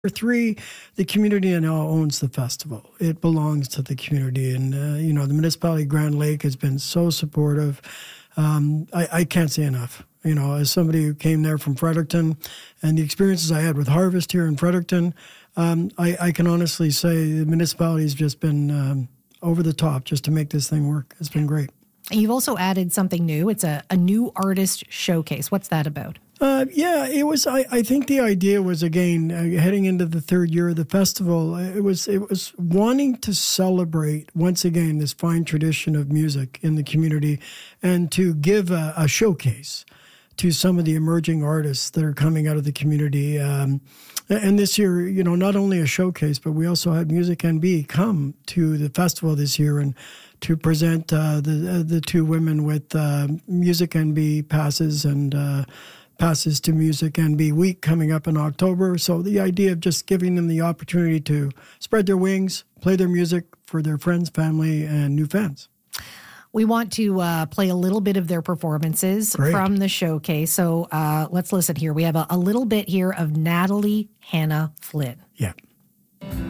Number three, the community now owns the festival. It belongs to the community. And, the municipality of Grand Lake has been so supportive. I can't say enough. As somebody who came there from Fredericton and the experiences I had with Harvest here in Fredericton, I can honestly say the municipality has just been over the top just to make this thing work. It's been great. You've also added something new. It's a new artist showcase. What's that about? It was. I think the idea was, again, heading into the third year of the festival. It was wanting to celebrate once again this fine tradition of music in the community, and to give a showcase to some of the emerging artists that are coming out of the community. And this year, not only a showcase, but we also had Music NB come to the festival this year and to present the two women with Music NB passes and passes to Music NB Week coming up in October. So the idea of just giving them the opportunity to spread their wings, play their music for their friends, family, and new fans. We want to play a little bit of their performances from the showcase. So let's listen here. We have a little bit here of Natalie Hannah Flynn. Yeah.